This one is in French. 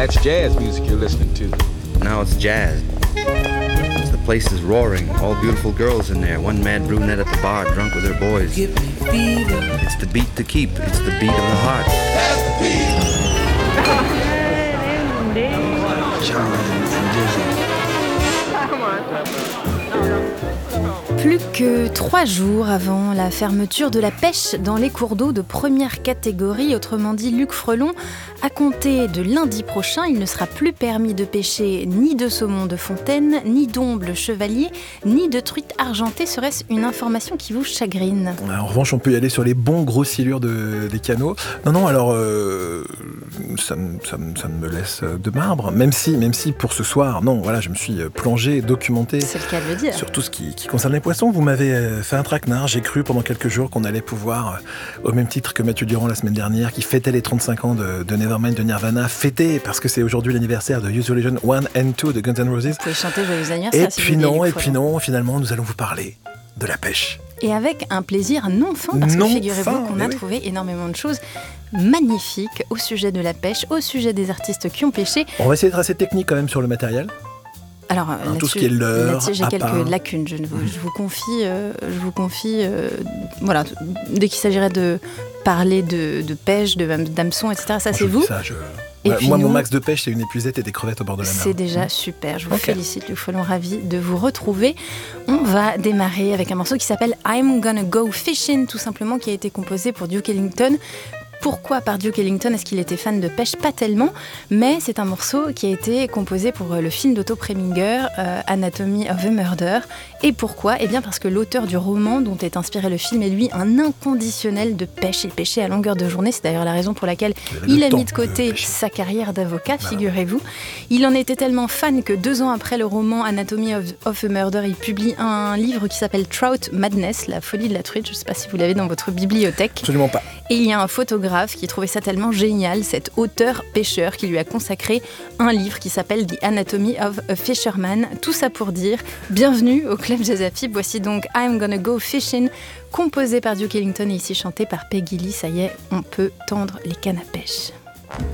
That's jazz music you're listening to. Now it's jazz. The place is roaring. All beautiful girls in there. One mad brunette at the bar, drunk with her boys. Give me fever. It's the beat to keep. It's the beat of the heart. That's the beat. Plus que 3 jours avant la fermeture de la pêche dans les cours d'eau de première catégorie, autrement dit Luc Frelon, à compter de lundi prochain, il ne sera plus permis de pêcher ni de saumon de fontaine, ni d'omble chevalier, ni de truite argentée. Serait-ce une information qui vous chagrine ? En revanche, on peut y aller sur les bons gros silures des canaux. Non, alors ça me laisse de marbre, même si pour ce soir, non, voilà, je me suis plongé, documenté. C'est le cas de le dire. Sur tout ce qui concerne les poissons. Vous m'avez fait un traquenard. J'ai cru pendant quelques jours qu'on allait pouvoir, au même titre que Mathieu Durand la semaine dernière, qui fêtait les 35 ans de Nevermind de Nirvana, fêter, parce que c'est aujourd'hui l'anniversaire de Use Your Illusion 1 and 2 de Guns N' Roses. Vous pouvez chanter Joyeux anniversaire. Et puis non, finalement, nous allons vous parler de la pêche. Et avec un plaisir non fin, parce que figurez-vous qu'on a trouvé énormément de choses magnifiques au sujet de la pêche, au sujet des artistes qui ont pêché. On va essayer d'être assez technique quand même sur le matériel. Alors, tout ce qui est leurre, là-dessus, j'ai quelques lacunes. Je vous confie, voilà, dès qu'il s'agirait de parler de pêche, d'hameçon, etc., ça c'est vous. Et puis moi, mon max de pêche, c'est une épuisette et des crevettes au bord de la mer. C'est déjà super. Je vous félicite, Luc Frelon, ravi de vous retrouver. On va démarrer avec un morceau qui s'appelle I'm Gonna Go Fishing, tout simplement, qui a été composé pour Duke Ellington. Pourquoi par Duke Ellington ? Est-ce qu'il était fan de pêche ? Pas tellement, mais c'est un morceau qui a été composé pour le film d'Otto Preminger, Anatomy of a Murder. Et pourquoi ? Eh bien parce que l'auteur du roman dont est inspiré le film est lui un inconditionnel de pêche. Il pêchait à longueur de journée, c'est d'ailleurs la raison pour laquelle il a mis de côté sa carrière d'avocat, figurez-vous. Il en était tellement fan que 2 ans après le roman Anatomy of a Murder, il publie un livre qui s'appelle Trout Madness, la folie de la truite. Je ne sais pas si vous l'avez dans votre bibliothèque. Absolument pas. Et il y a un photographe qui trouvait ça tellement génial, cet auteur-pêcheur qui lui a consacré un livre qui s'appelle The Anatomy of a Fisherman. Tout ça pour dire bienvenue au Club Jazz Afib. Voici donc I'm Gonna Go Fishing, composé par Duke Ellington et ici chanté par Peggy Lee. Ça y est, on peut tendre les cannes à pêche.